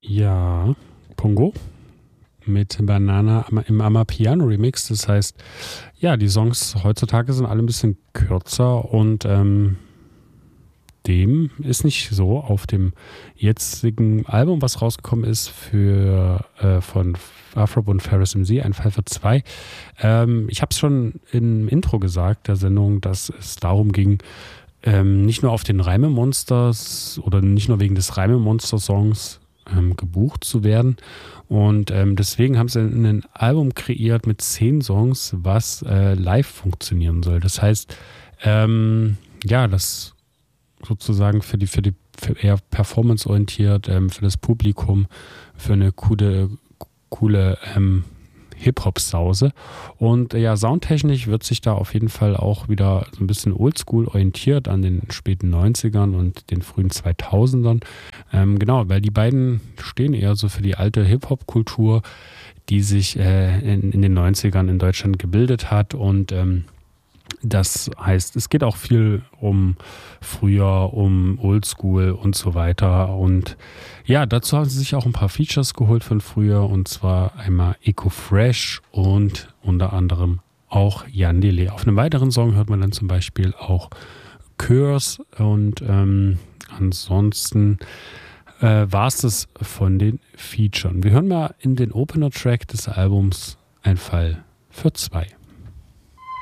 Ja, Pongo mit Banana im Amapiano Remix. Das heißt, ja, die Songs heutzutage sind alle ein bisschen kürzer und dem ist nicht so. Auf dem jetzigen Album, was rausgekommen ist von Afrob und Ferris MC, ein Fall für zwei. Ich habe es schon im Intro gesagt, der Sendung, dass es darum ging, nicht nur auf den Reimemonsters oder nicht nur wegen des Reimemonster-Songs gebucht zu werden. Und deswegen haben sie ein Album kreiert mit 10 Songs, was live funktionieren soll. Das heißt, das sozusagen für eher performanceorientiert, für das Publikum, für eine coole Hip-Hop-Sause. Und ja, soundtechnisch wird sich da auf jeden Fall auch wieder so ein bisschen oldschool orientiert an den späten 90ern und den frühen 2000ern. Genau, weil die beiden stehen eher so für die alte Hip-Hop-Kultur, die sich in den 90ern in Deutschland gebildet hat. Und das heißt, es geht auch viel um früher, um Oldschool und so weiter. Und ja, dazu haben sie sich auch ein paar Features geholt von früher. Und zwar einmal Eco Fresh und unter anderem auch Yandele. Auf einem weiteren Song hört man dann zum Beispiel auch Curse. Und ansonsten war es das von den Featuren. Wir hören mal in den Opener-Track des Albums Ein Fall für zwei.